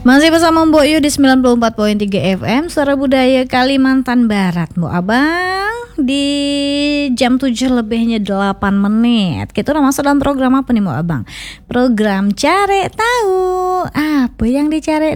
Masih bersama Mbok Yu di 94.3 FM Suara Budaya Kalimantan Barat, Mbok Abang. Di jam 7 lebihnya 8 menit kita udah masuk dalam program apa nih Mbok Abang? Program Cari Tahu. Apa yang dicari